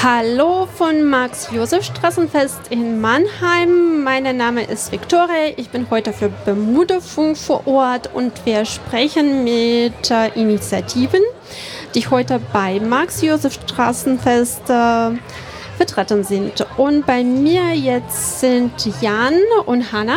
Hallo von Max-Josef-Straßenfest in Mannheim. Mein Name ist Viktoria. Ich bin heute für Bermuda-Funk vor Ort und wir sprechen mit Initiativen, die heute bei Max-Josef-Straßenfest vertreten sind. Und bei mir jetzt sind Jan und Hanna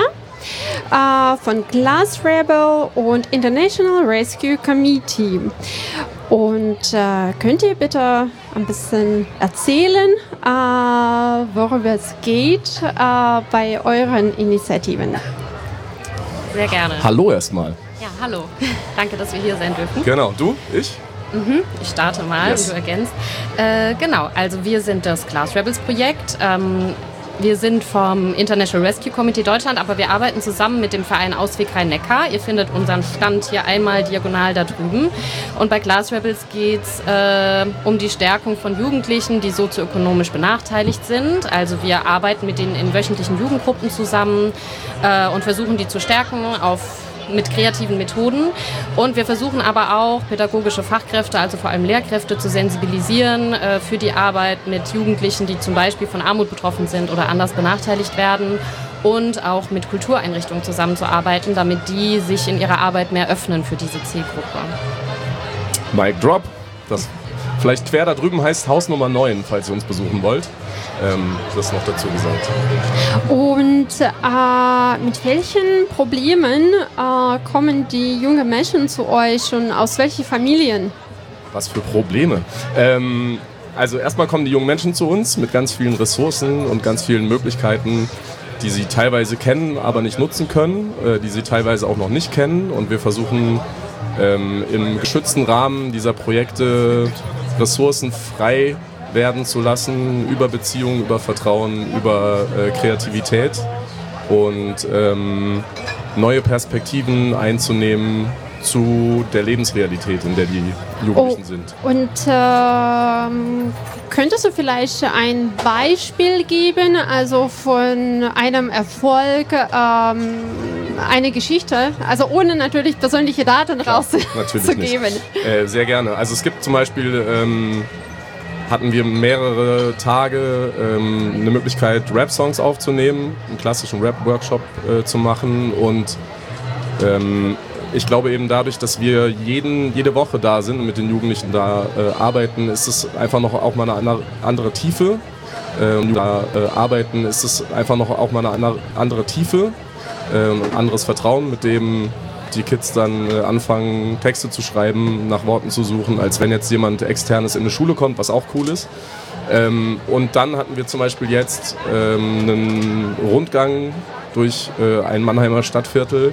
von Glass Rebel und International Rescue Committee. Und könnt ihr bitte ein bisschen erzählen, worüber es geht bei euren Initiativen? Sehr gerne. Hallo erstmal. Ja, hallo. Danke, dass wir hier sein dürfen. Genau, du? Ich? Ich starte mal und du ergänzt. Genau, also wir sind das Glass Rebels Projekt. Wir sind vom International Rescue Committee Deutschland, aber wir arbeiten zusammen mit dem Verein Ausweg Rhein-Neckar. Ihr findet unseren Stand hier einmal diagonal da drüben. Und bei Glass Rebels geht es um die Stärkung von Jugendlichen, die sozioökonomisch benachteiligt sind. Also wir arbeiten mit denen in wöchentlichen Jugendgruppen zusammen und versuchen die zu stärken mit kreativen Methoden. Und wir versuchen aber auch pädagogische Fachkräfte, also vor allem Lehrkräfte, zu sensibilisieren für die Arbeit mit Jugendlichen, die zum Beispiel von Armut betroffen sind oder anders benachteiligt werden. Und auch mit Kultureinrichtungen zusammenzuarbeiten, damit die sich in ihrer Arbeit mehr öffnen für diese Zielgruppe. Mic Drop. Das vielleicht quer da drüben heißt Haus Nummer 9, falls ihr uns besuchen wollt. Das noch dazu gesagt. Und mit welchen Problemen kommen die jungen Menschen zu euch und aus welchen Familien? Was für Probleme? Also erstmal kommen die jungen Menschen zu uns mit ganz vielen Ressourcen und ganz vielen Möglichkeiten, die sie teilweise kennen, aber nicht nutzen können, die sie teilweise auch noch nicht kennen. Und wir versuchen im geschützten Rahmen dieser Projekte Ressourcen frei werden zu lassen, über Beziehungen, über Vertrauen, über Kreativität und neue Perspektiven einzunehmen zu der Lebensrealität, in der die Jugendlichen sind. Und könntest du vielleicht ein Beispiel geben, also von einem Erfolg, eine Geschichte, also ohne natürlich persönliche Daten rauszugeben? Sehr gerne. Also es gibt zum Beispiel hatten wir mehrere Tage eine Möglichkeit, Rap-Songs aufzunehmen, einen klassischen Rap-Workshop zu machen. Und ich glaube eben dadurch, dass wir jede Woche da sind und mit den Jugendlichen da arbeiten, ist es einfach noch auch mal eine andere Tiefe. Ein anderes Vertrauen, mit dem die Kids dann anfangen, Texte zu schreiben, nach Worten zu suchen, als wenn jetzt jemand Externes in eine Schule kommt, was auch cool ist. Und dann hatten wir zum Beispiel jetzt einen Rundgang durch ein Mannheimer Stadtviertel,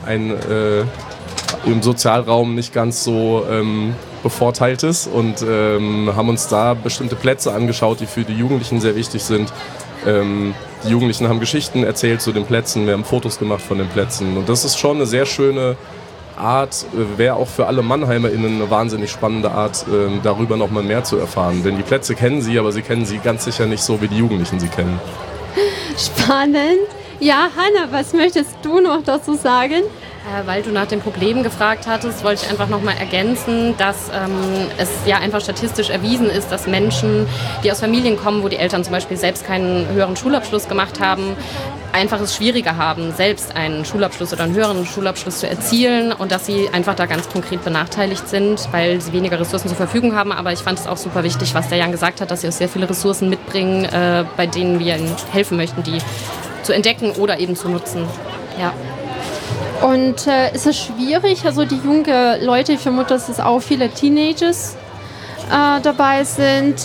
im Sozialraum nicht ganz so bevorteiltes, und haben uns da bestimmte Plätze angeschaut, die für die Jugendlichen sehr wichtig sind. Die Jugendlichen haben Geschichten erzählt zu den Plätzen, wir haben Fotos gemacht von den Plätzen, und das ist schon eine sehr schöne Art, wäre auch für alle MannheimerInnen eine wahnsinnig spannende Art, darüber noch mal mehr zu erfahren. Denn die Plätze kennen sie, aber sie kennen sie ganz sicher nicht so, wie die Jugendlichen sie kennen. Spannend. Ja, Hanna, was möchtest du noch dazu sagen? Weil du nach den Problemen gefragt hattest, wollte ich einfach nochmal ergänzen, dass es ja einfach statistisch erwiesen ist, dass Menschen, die aus Familien kommen, wo die Eltern zum Beispiel selbst keinen höheren Schulabschluss gemacht haben, einfach es schwieriger haben, selbst einen Schulabschluss oder einen höheren Schulabschluss zu erzielen, und dass sie einfach da ganz konkret benachteiligt sind, weil sie weniger Ressourcen zur Verfügung haben. Aber ich fand es auch super wichtig, was der Jan gesagt hat, dass sie auch sehr viele Ressourcen mitbringen, bei denen wir ihnen helfen möchten, die zu entdecken oder eben zu nutzen. Ja. Und ist es schwierig, also die jungen Leute, ich vermute, dass es auch viele Teenagers dabei sind,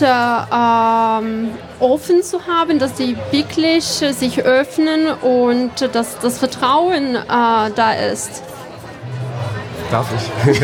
offen zu haben, dass die wirklich sich öffnen und dass das Vertrauen da ist? Darf ich?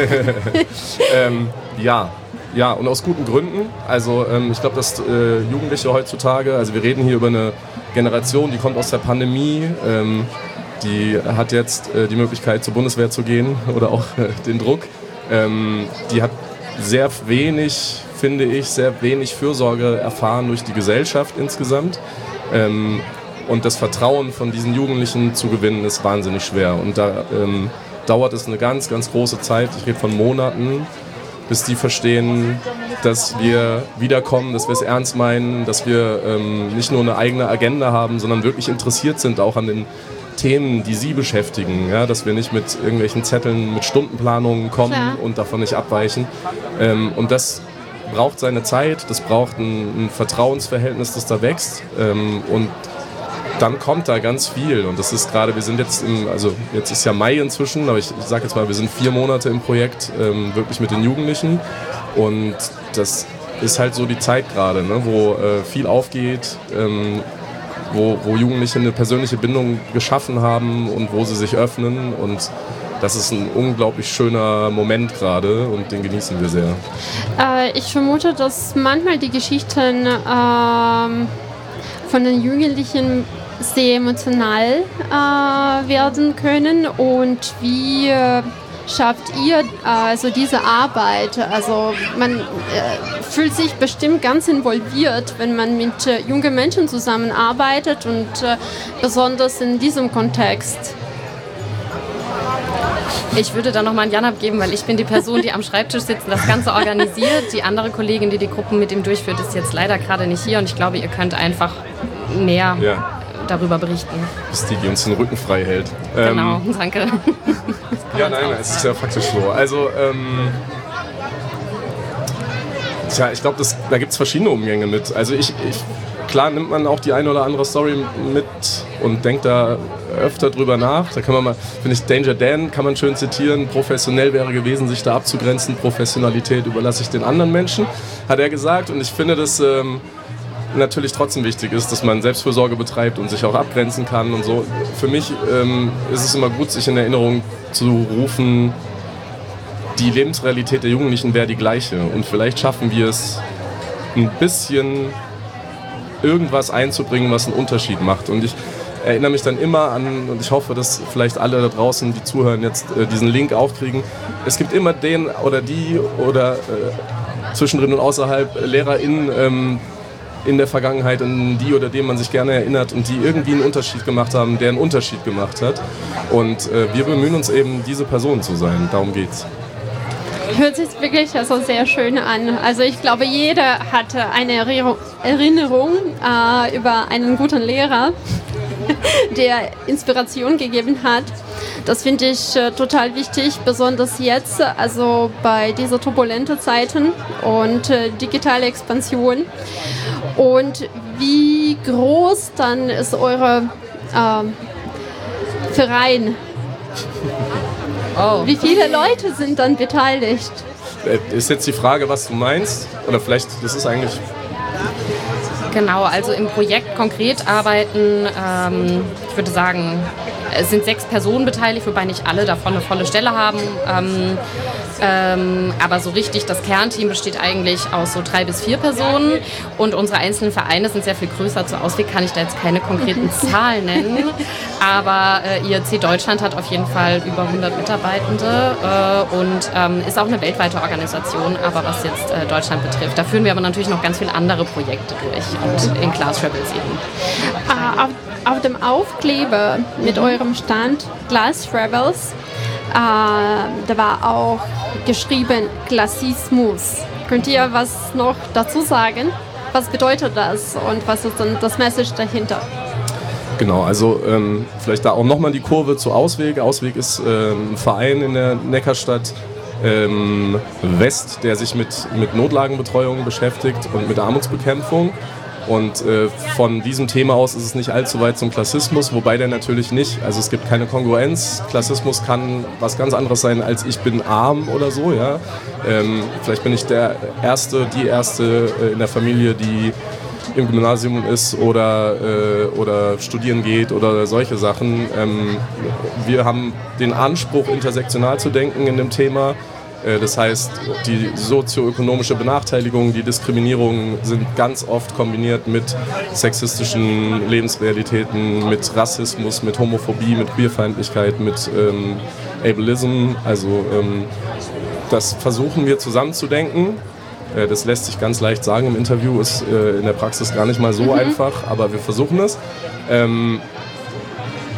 Ja, und aus guten Gründen. Also ich glaube, dass Jugendliche heutzutage, also wir reden hier über eine Generation, die kommt aus der Pandemie, die hat jetzt die Möglichkeit, zur Bundeswehr zu gehen oder auch den Druck. Die hat sehr wenig Fürsorge erfahren durch die Gesellschaft insgesamt. Und das Vertrauen von diesen Jugendlichen zu gewinnen, ist wahnsinnig schwer. Und da dauert es eine ganz, ganz große Zeit, ich rede von Monaten, bis die verstehen, dass wir wiederkommen, dass wir es ernst meinen, dass wir nicht nur eine eigene Agenda haben, sondern wirklich interessiert sind auch an den Themen, die sie beschäftigen. Ja? Dass wir nicht mit irgendwelchen Zetteln, mit Stundenplanungen kommen und davon nicht abweichen. Und das braucht seine Zeit, das braucht ein Vertrauensverhältnis, das da wächst. Und dann kommt da ganz viel. Und das ist gerade, wir sind jetzt jetzt ist ja Mai inzwischen, aber ich sage jetzt mal, wir sind 4 Monate im Projekt, wirklich mit den Jugendlichen. Und das ist halt so die Zeit gerade, ne, wo viel aufgeht, wo Jugendliche eine persönliche Bindung geschaffen haben und wo sie sich öffnen. Und das ist ein unglaublich schöner Moment gerade und den genießen wir sehr. Ich vermute, dass manchmal die Geschichten von den Jugendlichen sehr emotional werden können. Und wie schafft ihr also diese Arbeit? Also man fühlt sich bestimmt ganz involviert, wenn man mit jungen Menschen zusammenarbeitet und besonders in diesem Kontext. Ich würde da nochmal an Jan abgeben, weil ich bin die Person, die am Schreibtisch sitzt und das Ganze organisiert. Die andere Kollegin, die Gruppen mit ihm durchführt, ist jetzt leider gerade nicht hier und ich glaube, ihr könnt einfach mehr darüber berichten. Das ist die uns den Rücken frei hält. Genau, danke. Ja, nein, es ist ja faktisch so. Also, ich glaube, da gibt es verschiedene Umgänge mit. Also klar nimmt man auch die eine oder andere Story mit und denkt da öfter drüber nach. Da kann man mal, finde ich, Danger Dan kann man schön zitieren. Professionell wäre gewesen, sich da abzugrenzen. Professionalität überlasse ich den anderen Menschen, hat er gesagt. Und ich finde, dass natürlich trotzdem wichtig ist, dass man Selbstfürsorge betreibt und sich auch abgrenzen kann und so. Für mich ist es immer gut, sich in Erinnerung zu rufen, die Lebensrealität der Jugendlichen wäre die gleiche. Und vielleicht schaffen wir es, ein bisschen irgendwas einzubringen, was einen Unterschied macht. Und ich erinnere mich dann immer an, und ich hoffe, dass vielleicht alle da draußen, die zuhören, jetzt diesen Link aufkriegen. Es gibt immer den oder die oder zwischendrin und außerhalb LehrerInnen in der Vergangenheit, an die oder den man sich gerne erinnert und die irgendwie einen Unterschied gemacht haben, der einen Unterschied gemacht hat. Und wir bemühen uns eben, diese Person zu sein. Darum geht's. Hört sich wirklich also sehr schön an. Also ich glaube, jeder hatte eine Erinnerung über einen guten Lehrer, der Inspiration gegeben hat. Das finde ich total wichtig, besonders jetzt, also bei dieser turbulenten Zeiten und digitale Expansion. Und wie groß dann ist eure Verein? Oh. Wie viele Leute sind dann beteiligt? Ist jetzt die Frage, was du meinst? Oder vielleicht, das ist eigentlich... Genau, also im Projekt konkret arbeiten, ich würde sagen, es sind 6 Personen beteiligt, wobei nicht alle davon eine volle Stelle haben. Aber so richtig, das Kernteam besteht eigentlich aus so 3 bis 4 Personen und unsere einzelnen Vereine sind sehr viel größer. Zur Ausweg kann ich da jetzt keine konkreten Zahlen nennen, aber IRC Deutschland hat auf jeden Fall über 100 Mitarbeitende und ist auch eine weltweite Organisation, aber was jetzt Deutschland betrifft. Da führen wir aber natürlich noch ganz viele andere Projekte durch und in Class Rebels eben. Auf dem Aufkleber mit eurem Stand Class Rebels, da war auch geschrieben Klassismus. Könnt ihr was noch dazu sagen? Was bedeutet das und was ist dann das Message dahinter? Genau, also vielleicht da auch nochmal die Kurve zu Ausweg. Ausweg ist ein Verein in der Neckarstadt West, der sich mit Notlagenbetreuung beschäftigt und mit Armutsbekämpfung. Und von diesem Thema aus ist es nicht allzu weit zum Klassismus, wobei der natürlich nicht, also es gibt keine Kongruenz. Klassismus kann was ganz anderes sein als ich bin arm oder so, ja. Vielleicht bin ich die erste in der Familie, die im Gymnasium ist oder studieren geht oder solche Sachen. Wir haben den Anspruch, intersektional zu denken in dem Thema. Das heißt, die sozioökonomische Benachteiligung, die Diskriminierung sind ganz oft kombiniert mit sexistischen Lebensrealitäten, mit Rassismus, mit Homophobie, mit Queerfeindlichkeit, mit Ableism. Also das versuchen wir zusammenzudenken. Das lässt sich ganz leicht sagen im Interview, ist in der Praxis gar nicht mal so einfach, aber wir versuchen es.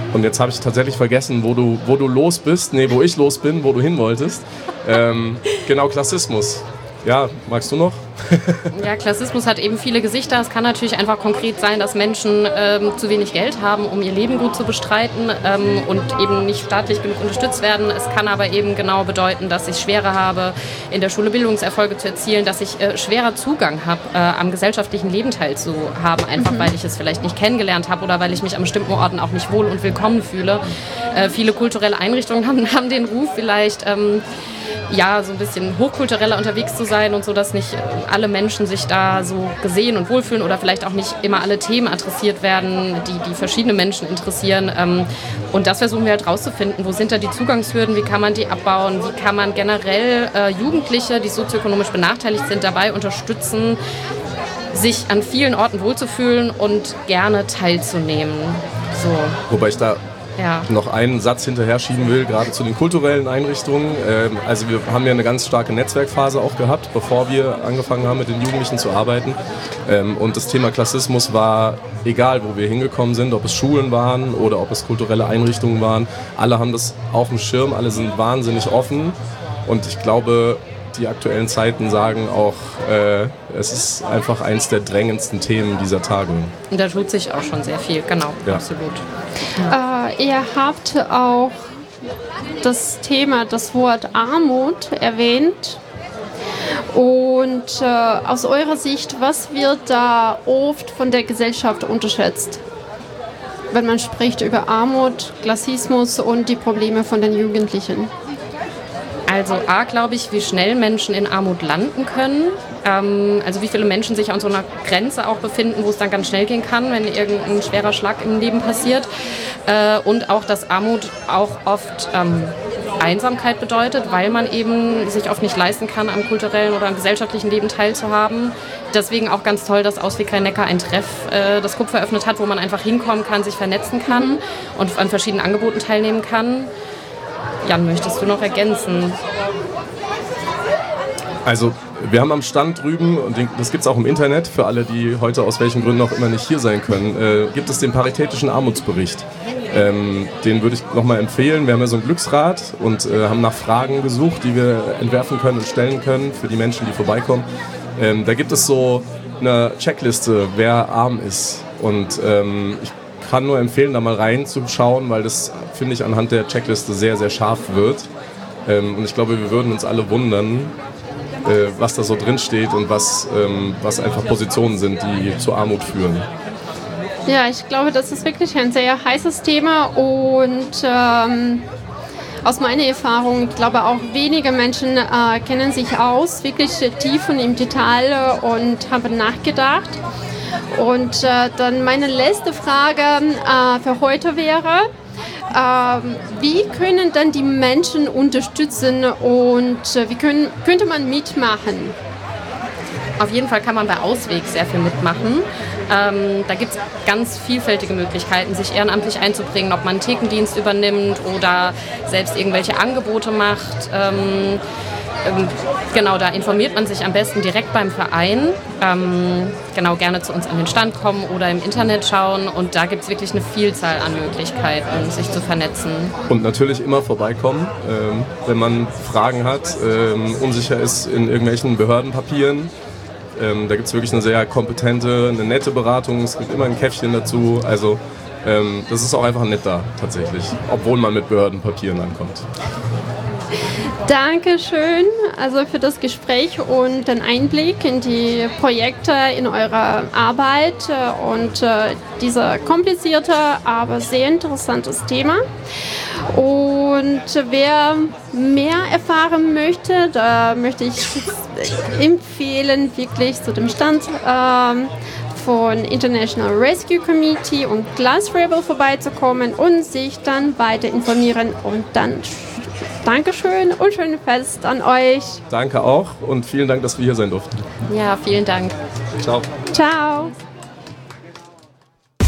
Und jetzt habe ich tatsächlich vergessen, wo du los bist. Nee, wo ich los bin, wo du hin wolltest. Genau, Klassismus. Ja, magst du noch? Ja, Klassismus hat eben viele Gesichter. Es kann natürlich einfach konkret sein, dass Menschen zu wenig Geld haben, um ihr Leben gut zu bestreiten und eben nicht staatlich genug unterstützt werden. Es kann aber eben genau bedeuten, dass ich schwerer habe, in der Schule Bildungserfolge zu erzielen, dass ich schwerer Zugang habe, am gesellschaftlichen Leben teilzuhaben, einfach weil ich es vielleicht nicht kennengelernt habe oder weil ich mich an bestimmten Orten auch nicht wohl und willkommen fühle. Viele kulturelle Einrichtungen haben den Ruf vielleicht... so ein bisschen hochkultureller unterwegs zu sein und so, dass nicht alle Menschen sich da so gesehen und wohlfühlen oder vielleicht auch nicht immer alle Themen adressiert werden, die verschiedene Menschen interessieren. Und das versuchen wir halt rauszufinden. Wo sind da die Zugangshürden? Wie kann man die abbauen? Wie kann man generell Jugendliche, die sozioökonomisch benachteiligt sind, dabei unterstützen, sich an vielen Orten wohlzufühlen und gerne teilzunehmen? So. Wobei ich da noch einen Satz hinterher schieben will, gerade zu den kulturellen Einrichtungen. Also wir haben ja eine ganz starke Netzwerkphase auch gehabt, bevor wir angefangen haben, mit den Jugendlichen zu arbeiten. Und das Thema Klassismus war egal, wo wir hingekommen sind, ob es Schulen waren oder ob es kulturelle Einrichtungen waren. Alle haben das auf dem Schirm, alle sind wahnsinnig offen. Und ich glaube, die aktuellen Zeiten sagen auch, es ist einfach eins der drängendsten Themen dieser Tage. Und da tut sich auch schon sehr viel, genau, absolut. Ihr habt auch das Wort Armut erwähnt. Und aus eurer Sicht, was wird da oft von der Gesellschaft unterschätzt, wenn man spricht über Armut, Klassismus und die Probleme von den Jugendlichen? Also glaube ich, wie schnell Menschen in Armut landen können. Also wie viele Menschen sich an so einer Grenze auch befinden, wo es dann ganz schnell gehen kann, wenn irgendein schwerer Schlag im Leben passiert. Und auch, dass Armut auch oft Einsamkeit bedeutet, weil man eben sich oft nicht leisten kann, am kulturellen oder am gesellschaftlichen Leben teilzuhaben. Deswegen auch ganz toll, dass Ausweg Rhein-Neckar ein Treff das KUPF eröffnet hat, wo man einfach hinkommen kann, sich vernetzen kann und an verschiedenen Angeboten teilnehmen kann. Jan, möchtest du noch ergänzen? Also wir haben am Stand drüben, und das gibt es auch im Internet, für alle, die heute aus welchen Gründen auch immer nicht hier sein können, gibt es den paritätischen Armutsbericht. Den würde ich nochmal empfehlen. Wir haben ja so ein Glücksrad und haben nach Fragen gesucht, die wir entwerfen können und stellen können für die Menschen, die vorbeikommen. Da gibt es so eine Checkliste, wer arm ist. Und ich kann nur empfehlen, da mal reinzuschauen, weil das, finde ich, anhand der Checkliste sehr, sehr scharf wird. Und ich glaube, wir würden uns alle wundern, was da so drin steht und was einfach Positionen sind, die zu Armut führen. Ja, ich glaube, das ist wirklich ein sehr heißes Thema und aus meiner Erfahrung, ich glaube auch wenige Menschen kennen sich aus, wirklich tief und im Detail und haben nachgedacht. Und dann meine letzte Frage für heute wäre, wie können dann die Menschen unterstützen und wie könnte man mitmachen? Auf jeden Fall kann man bei Ausweg sehr viel mitmachen. Da gibt es ganz vielfältige Möglichkeiten, sich ehrenamtlich einzubringen, ob man einen Thekendienst übernimmt oder selbst irgendwelche Angebote macht. Genau, da informiert man sich am besten direkt beim Verein. Genau, gerne zu uns an den Stand kommen oder im Internet schauen. Und da gibt es wirklich eine Vielzahl an Möglichkeiten, sich zu vernetzen. Und natürlich immer vorbeikommen, wenn man Fragen hat, unsicher ist in irgendwelchen Behördenpapieren. Da gibt es wirklich eine sehr kompetente, eine nette Beratung. Es gibt immer ein Käffchen dazu. Also das ist auch einfach nett da tatsächlich, obwohl man mit Behördenpapieren ankommt. Dankeschön also für das Gespräch und den Einblick in die Projekte in eurer Arbeit und dieser komplizierte, aber sehr interessantes Thema. Und wer mehr erfahren möchte, da möchte ich empfehlen, wirklich zu dem Stand von International Rescue Committee und Glass Rebel vorbeizukommen und sich dann weiter informieren. Und dann Dankeschön und schönes Fest an euch. Danke auch und vielen Dank, dass wir hier sein durften. Ja, vielen Dank. Ciao. Ciao.